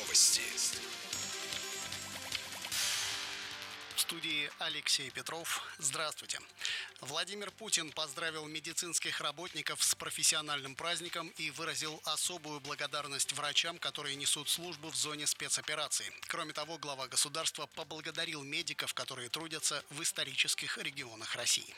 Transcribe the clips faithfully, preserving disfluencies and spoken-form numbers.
Новости. В студии Алексей Петров. Здравствуйте. Владимир Путин поздравил медицинских работников с профессиональным праздником и выразил особую благодарность врачам, которые несут службу в зоне спецоперации. Кроме того, глава государства поблагодарил медиков, которые трудятся в исторических регионах России.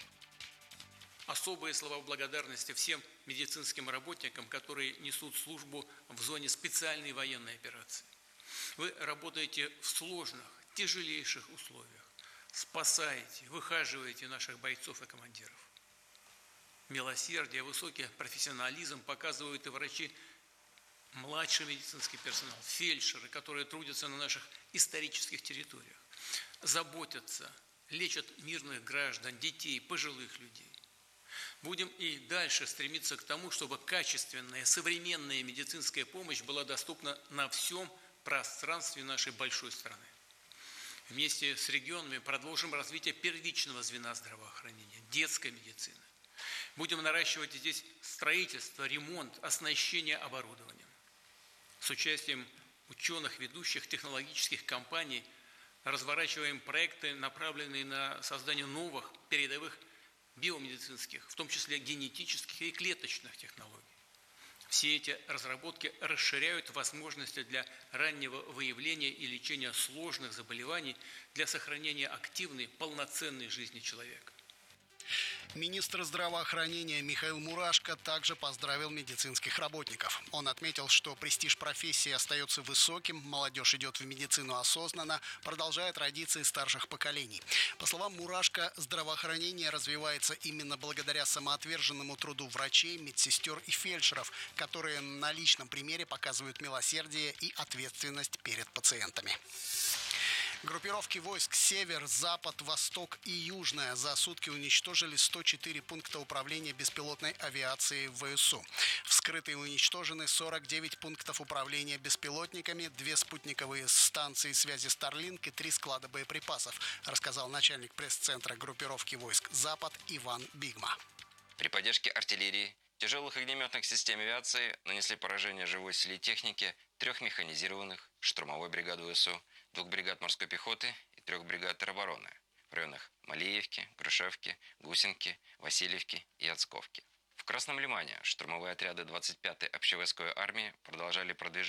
Особые слова благодарности всем медицинским работникам, которые несут службу в зоне специальной военной операции. Вы работаете в сложных, тяжелейших условиях, спасаете, выхаживаете наших бойцов и командиров. Милосердие, высокий профессионализм показывают и врачи, младший медицинский персонал, фельдшеры, которые трудятся на наших исторических территориях, заботятся, лечат мирных граждан, детей, пожилых людей. Будем и дальше стремиться к тому, чтобы качественная, современная медицинская помощь была доступна на всем пространстве нашей большой страны. Вместе с регионами продолжим развитие первичного звена здравоохранения, детской медицины. Будем наращивать здесь строительство, ремонт, оснащение оборудованием. С участием ученых, ведущих технологических компаний разворачиваем проекты, направленные на создание новых передовых биомедицинских, в том числе генетических и клеточных технологий. Все эти разработки расширяют возможности для раннего выявления и лечения сложных заболеваний для сохранения активной, полноценной жизни человека. Министр здравоохранения Михаил Мурашко также поздравил медицинских работников. Он отметил, что престиж профессии остается высоким, молодежь идет в медицину осознанно, продолжая традиции старших поколений. По словам Мурашко, здравоохранение развивается именно благодаря самоотверженному труду врачей, медсестер и фельдшеров, которые на личном примере показывают милосердие и ответственность перед пациентами. Группировки войск «Север», «Запад», «Восток» и «Южная» за сутки уничтожили сто четыре пункта управления беспилотной авиацией в ВСУ. Вскрыты и уничтожены сорок девять пунктов управления беспилотниками, две спутниковые станции связи Starlink и три склада боеприпасов, рассказал начальник пресс-центра группировки войск «Запад» Иван Бигма. При поддержке артиллерии, тяжелых огнеметных систем авиации нанесли поражение живой силе техники трех механизированных, штурмовой бригады ВСУ, двух бригад морской пехоты и трех бригад теробороны в районах Малиевки, Грушевки, Гусинки, Васильевки и Яцковки. В Красном Лимане штурмовые отряды двадцать пятой общевойсковой армии продолжали продвижение